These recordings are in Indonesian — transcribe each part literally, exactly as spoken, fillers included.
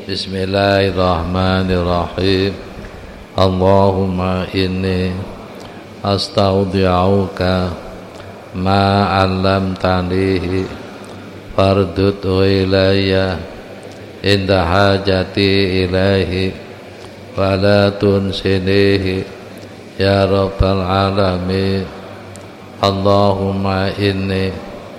Bismillahirrahmanirrahim. Allahumma inni astaudi'uka ma 'allamtanihi fardudhu ilayya inda hajati ilaihi wa la tunsinihi ya rabbal alamin. Allahumma inni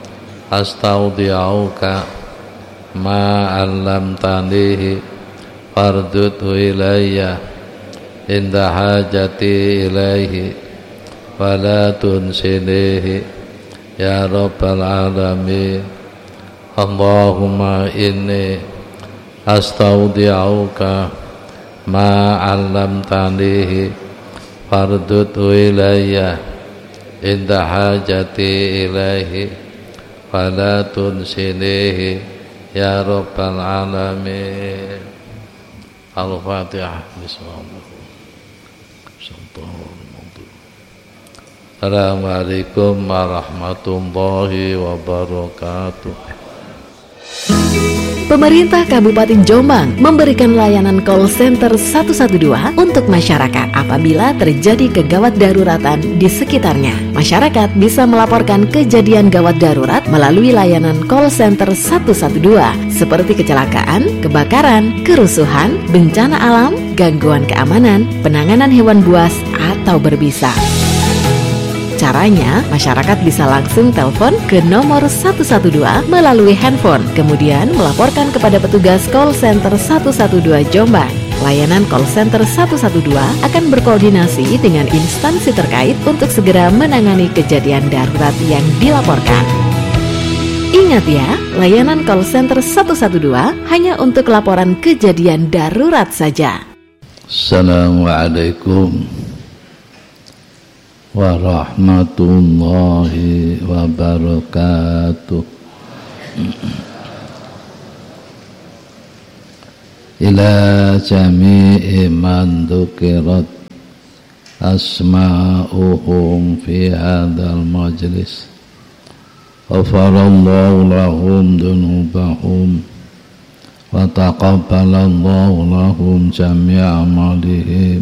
astaudi'uka ma 'allamtanihi fardudhu ilayya inda hajati ilaihi wa la tunsinihi ya rabbal alamin. Allahumma inni astaudi'uka ma 'allamtanihi fardudhu ilayya inda hajati ilaihi wa la tunsinihi ya rabbal alamin. Al-Fatihah. Assalamualaikum warahmatullahi wabarakatuh. Pemerintah Kabupaten Jombang memberikan layanan call center satu satu dua untuk masyarakat apabila terjadi kegawat daruratan di sekitarnya. Masyarakat bisa melaporkan kejadian gawat darurat melalui layanan call center satu satu dua seperti kecelakaan, kebakaran, kerusuhan, bencana alam, gangguan keamanan, penanganan hewan buas, atau berbisa. Caranya, masyarakat bisa langsung telepon ke nomor satu satu dua melalui handphone, kemudian melaporkan kepada petugas call center satu satu dua Jombang. Layanan call center satu satu dua akan berkoordinasi dengan instansi terkait untuk segera menangani kejadian darurat yang dilaporkan. Ingat ya, layanan call center satu satu dua hanya untuk laporan kejadian darurat saja. Assalamualaikum warahmatullahi wabarakatuh. Ila jami'i man dzukirat asma'uhum fi hadzal majlis ghafarallahu lahum dzunubahum wa taqabbalallahu lahum jami'a amalihim.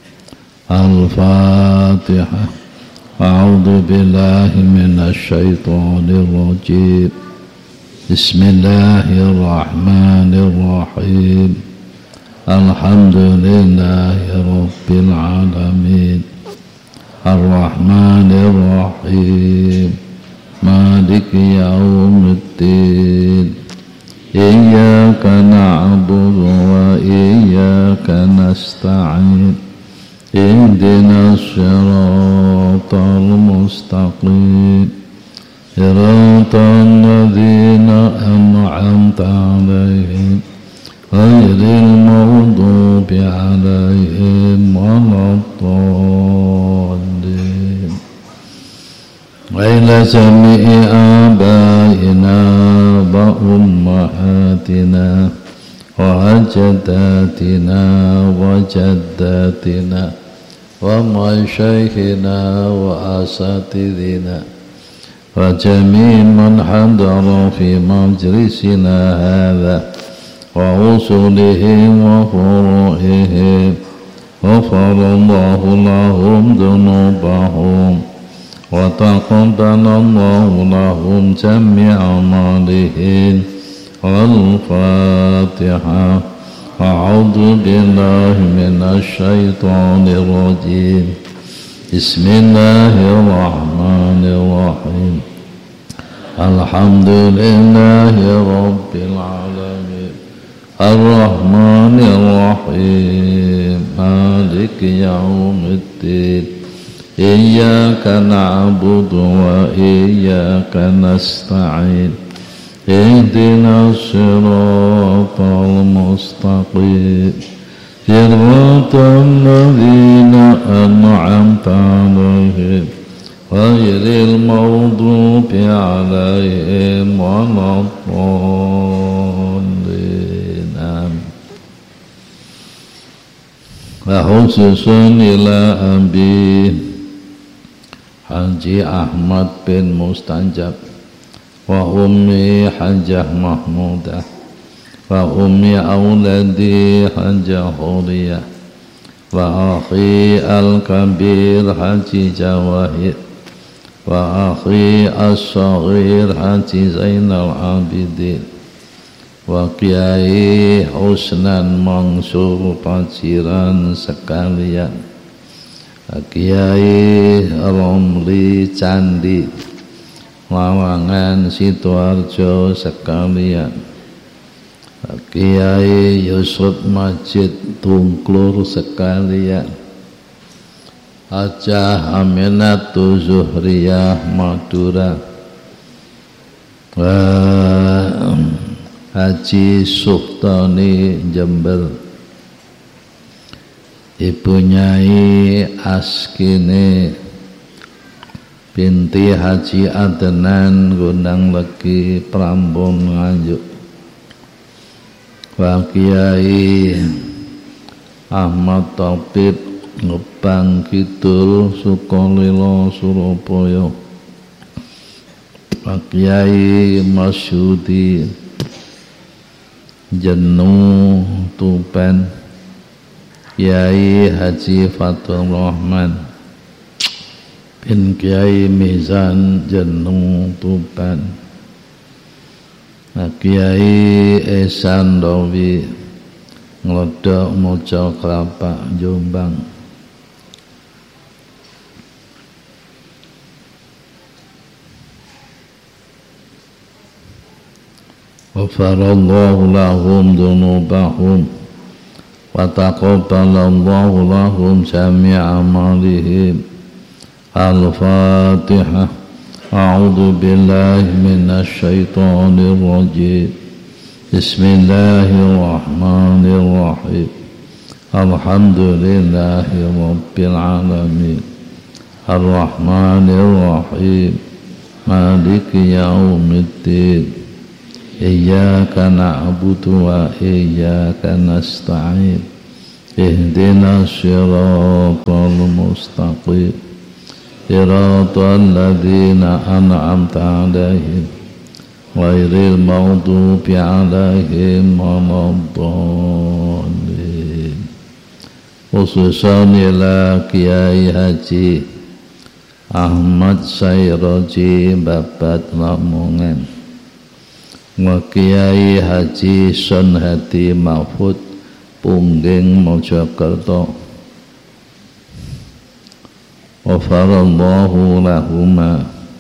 Al-Fatihah. A'udzu billahi minasy syaithanir rajim. Bismillahirrahmanirrahim. Alhamdulillahi rabbil alamin. Ar-Rahmanir Rahim. Maliki yaumiddin. Iyyaka na'budu wa iyyaka nasta'in. Ihdinas siratal mustaqim siratal ladzina an'amta 'alaihim ghairil maghdubi 'alaihim waladdallin. Wa ila jami'i abaina wa ummahatina wa ajdatina wa jaddatina wa masyaykhina wa asatidina wa jami' man hadara fi majlisina hadha wa usulihim wa furu'ihim ghafarallahu lahum dzunubahum wa taqabbalallahu lahum jami'a amalihim. Al-Fatihah. A'udzu billahi minasy syaithanir rajim. Bismillahirrahmanirrahim. Alhamdulillahi rabbil alamin. Ar-Rahmanir Rahim. Maliki yaumiddin. Iyyaka na'budu wa iyyaka nasta'in. Ihdinas siratal mustaqim siratal ladzina an'amta 'alaihim ghairil maghdubi 'alaihim waladdallin. Wa khususun ila Abi Haji Ahmad bin Mustanjab wa ummi Hajjah Mahmudah wa ummi auladi hajah huriyah wa akhi al-kabir haji jawahid wa akhi as-saghir haji Zainal Abidin wa Kiai Husnan Mansur Paciran sekalian, Kiai Romli Candi Lawangan Sidoarjo sekalian, Kiai Yusuf Majid Tungklur sekalian, Hajah Aminatu Zuhriyah Madura, Haji Suhtani Jember, Ibu Nyai Askine binti Haji Adnan Gondang Legi Prambon Nganjuk, wa Kiai Ahmad Taufik Ngebang Kidul Sukolilo Surabaya, wa Kiai Masyudi Jenuh Tuban, Kiai Haji Fatul Rahman bin Kiai Mizan Jenuh Tuban, Kiai Esan Dawi Nglodok Mojo Kelapa Jombang, Ghafarallahu lahum dzunubahum wa taqabbalallahu lahum jami'a amalihim. Al-Fatihah. A'udzu billahi minasy syaithanir rajim. Bismillahirrahmanirrahim. Alhamdulillahi rabbil alamin. Ar-Rahmanir Rahim. Maliki yaumiddin. Iyyaka na'budu wa iyyaka nasta'in. Ihdinas siratal mustaqim. Siratal ladzina an'amta 'alaihim ghairil maghdubi 'alaihim waladdallin. Khususan ila Kiai Haji Ahmad Sayroji Babat Lamongan, wa Kiai Haji Sonhati Mahfud Pungging Mojokerto. Ghafarallahu lahuma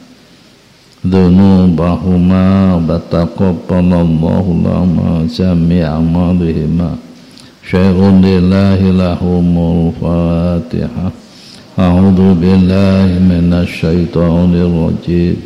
dzunubahuma wa taqabbalallahu lahuma jami'a amalihima. Syai'un lillahi lahumul Fatihah. A'udzu billahi minasy syaithanir rajim.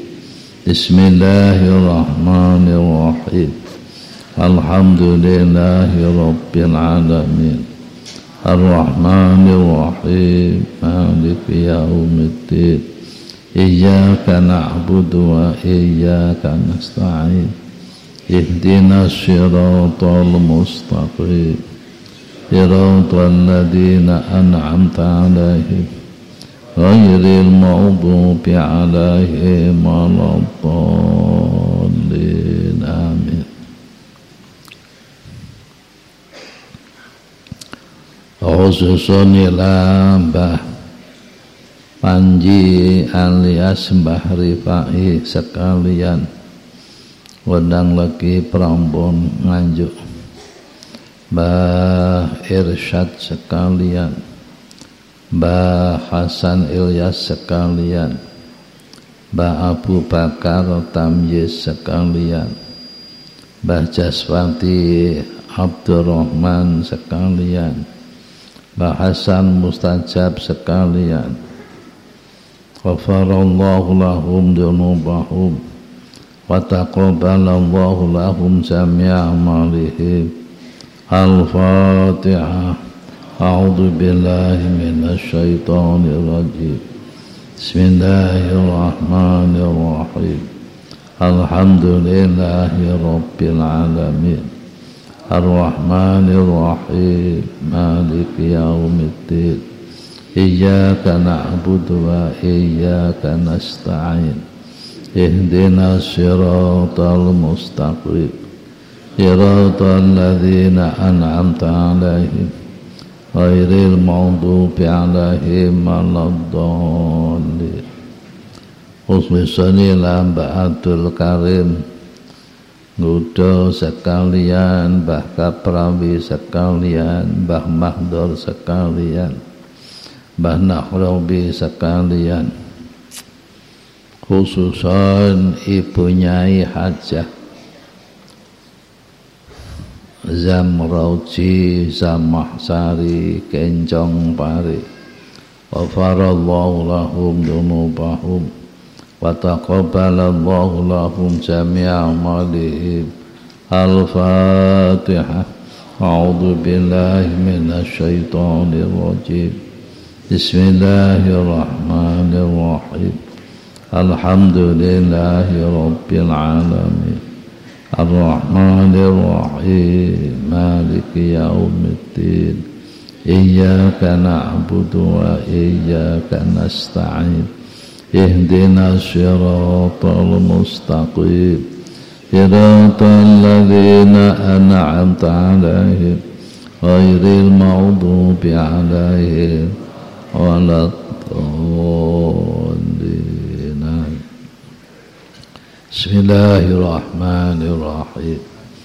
Bismillahirrahmanirrahim. Alhamdulillahi rabbil alamin. Ar-Rahmanir Rahim. Maliki yaumiddin. Iyyaka na'budu wa iyyaka nasta'in. Ihdinas siratal mustaqim. Siratal ladzina an'amta 'alaihim ghairil maghdubi 'alaihim waladdallin. Amin. Khususun ila Mbah Panji alias Mbah Rifai sekalian, Gondang Legi Prambon Nganjuk, Mbah Irsyad sekalian, Mbah Hasan Ilyas sekalian, Mbah Abu Bakar Tamyiz sekalian, Mbah Jaswanti Abdurrahman sekalian, Mbah Hasan Mustajab sekalian. Ghafarallahu lahum dzunubahum wa taqabbalallahu lahum jami'a amalihim. Al-Fatihah. A'udzu billahi minasy syaithanir rajim. Bismillahirrahmanirrahim. Alhamdulillahi rabbil alamin. Ar-Rahmanir Rahim. Maliki yaumiddin. Iyyaka na'budu wa iyyaka nasta'in. Ihdinas siratal mustaqim. صراط الذين أنعمت عليهم غير المغضوب عليهم ولا الضالين. Khususnya Mbah Abdul Karim, Ngudo sekalian, Mbah Kaprawi sekalian, Mbah Mahdor sekalian, Mbah Nahrawi sekalian, khususan Ibu Nyai Hajah Zamrauji Zamahsari Kencong Pari, ghafarallahu lahum dzunubahum wa taqabbalallahu lahum jami'a amalihim. Al-Fatihah. A'udzu billahi minasy syaithanir rajim. Bismillahirrahmanirrahim. Alhamdulillahi rabbil alamin. Ar-Rahmanir-Rahim. Maliki yaumiddin. Iyyaka na'budu wa iyyaka nasta'in. Ihdinas siratal mustaqim. Siratal ladzina an'amta 'alaihim ghairil maghdubi 'alaihim waladdallin. Bismillahirrahmanirrahim.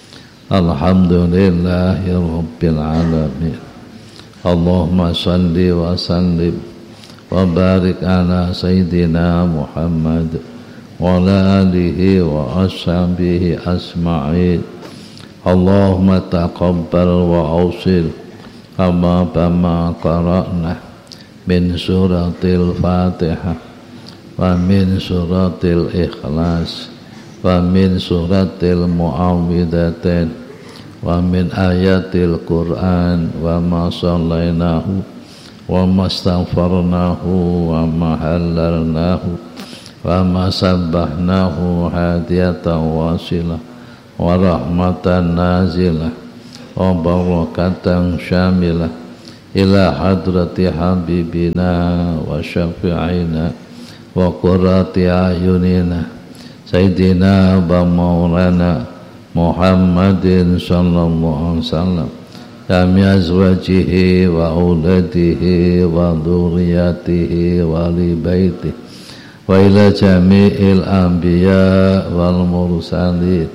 Alhamdulillahi rabbil alamin. Allahumma salli wa sallim wa barik ala sayyidina Muhammad wa ala alihi wa ashabihi asma'in. Allahumma taqabbal wa awsil kama bama qara'na min suratil Fatihah wa min suratil Ikhlas wa min suratil Mu'awwidhatain wa min ayatil Qur'an wa ma sallainahu wa ma astaghfarnahu wa ma halalnahu wa ma sabbahnahu hadiyatan wasilah wa rahmatan nazilah wa barakatan syamilah ila hadrati habibina wa syafi'ina wa qurrati ayunina sayyidina wa maulana Muhammadin sallallahu alaihi wasallam jami azwajihi wa auladihi wa dzurriyyatihi wa li baitihi wa ila jami'il anbiya wal mursalin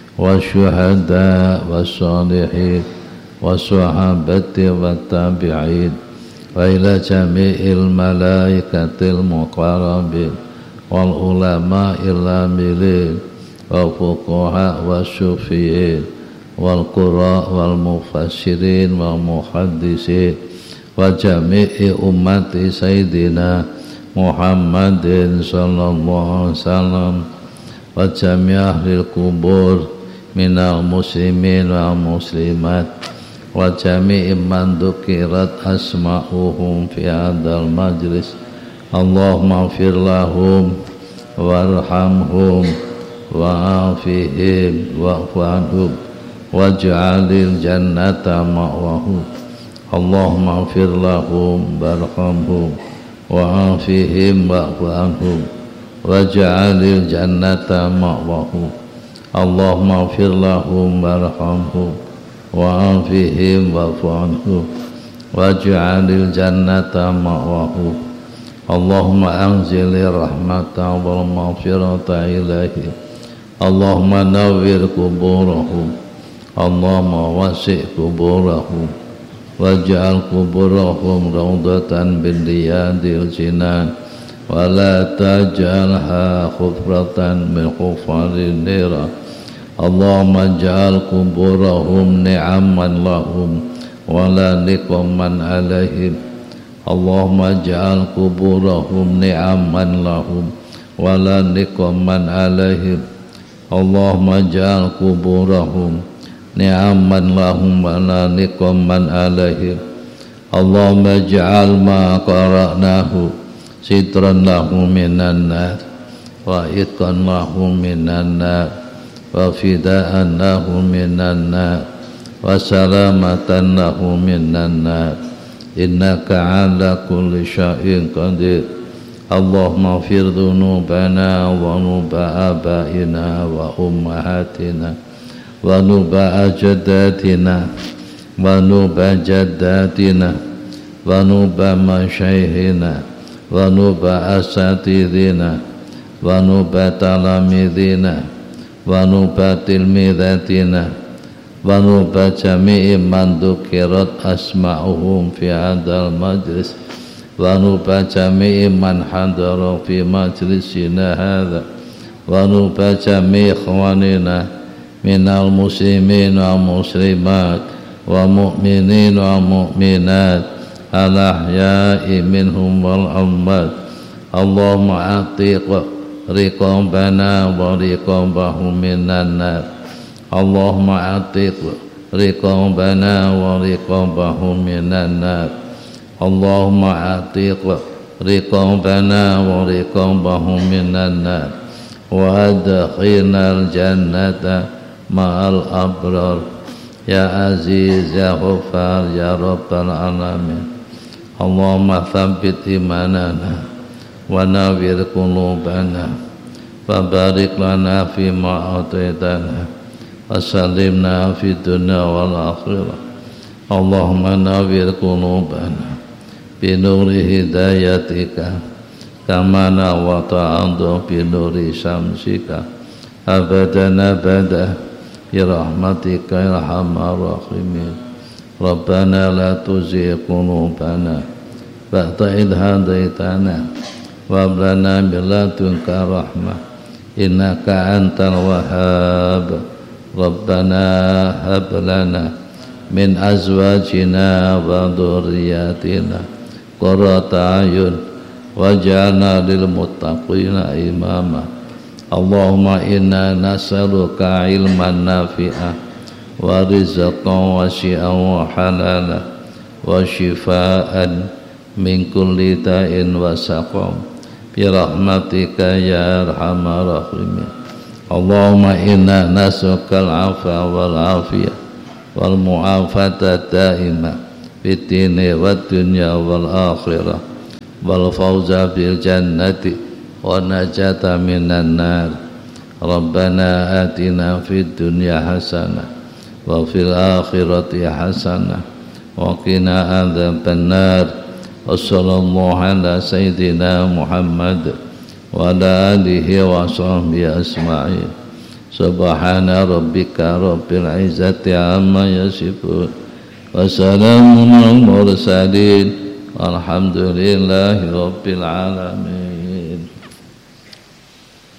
wasyuhada wassalihin wassahabati wattabi'in wa ila jami'il malaikatil muqarrabin wal ulama'il amilin wa fuqaha wasyufi'in wal qurra wal mufassirin wal muhaddisin wa jami'i ummati sayyidina Muhammadin sallallahu alaihi wasallam wa jami' ahlil kubur minal muslimin wal muslimat wa jami'i man dukirat asma'uhum fi hadzal majlis. Allahumma ighfir lahum warhamhum wa'afihim wa'fu anhum waj'alil jannata ma'wahum. Allahumma ighfir lahum warhamhum wa'afihim wa'fu anhum waj'alil jannata ma'wahum. Allahumma ighfir lahum warhamhum wa'afihim wa'fu anhum waj'alil jannata ma'wahum. Allahumma anzilir rahmata wal maghfirata ilaihim. Allahumma nawwir kuburahum. Allahumma wasi' kuburahum waj'al kuburahum rawdatan min riyadil jinan wa la taj'alha khufratan min khufarin nira. Allahumma ij'al kuburahum ni'aman lahum wa la niqaman alaihim. Allahumma ij'al kuburahum ni'aman lahum wa la niqaman alaihim. Allahumma ij'al kuburahum ni'aman lahum wa la niqaman alaihim. Allahumma ij'al ma qara'nahu sitran lahum minan nar wa itqan lahum minan nar wa fida'an lahum minan nar wa salamatan lahum minan nar. Innaka ala kulli syai'in qadir. Allahumma ighfir dhunubana wa dhunuba abaina wa ummahatina ونوب أجدادنا ونوب جداتنا ونوب مشايخنا ونوب أساتذتنا ونوب تلاميذنا ونوب تلميذاتنا ونوب جميع من ذكرت أسماؤهم في هذا المجلس ونوب جميع من حضر في مجلسنا هذا ونوب جميع إخواننا من المسلمين والمسلمات ومؤمنين ومؤمنات الأحياء منهم والأموات اللهم أعتق رقابنا ورقابهم من النار اللهم أعتق رقابنا ورقابهم من النار اللهم أعتق رقابنا ورقابهم من النار وأدخلنا الجنة مع الأبرار يا عزيز يا غفار يا رب العالمين اللهم ثبت إيماننا ونوّر قلوبنا وبارك لنا فيما أعطيتنا وسلمنا في الدنيا والآخرة اللهم نوّر قلوبنا بنور هدايتك كما نورت الأرض بنور شمسك أبدا أبدا برحمتك يا أرحم الراحمين ربنا لا تزغ قلوبنا بعد إذ هديتنا وهب لنا من لدنك رحمة إنك أنت الوهاب ربنا هب لنا من أزواجنا وذرياتنا قرة أعين واجعلنا للمتقين إماما اللهم إنا نسألك علما نافعا ورزقا واسعا وحلالا وشفاء من كل داء وسقم برحمتك يا أرحم الراحمين اللهم إنا نسألك العفو والعافية والمعافاة الدائمة في الدين والدنيا والآخرة والفوز بالجنة والنجاة من النار ربنا آتنا في الدنيا حسنة وفي الآخرة حسنة وقنا عذاب النار وصلى الله على سيدنا محمد وعلى آله وصحبه أجمعين سبحان ربك رب العزة عما يصفون وسلام على المرسلين والحمد لله رب العالمين.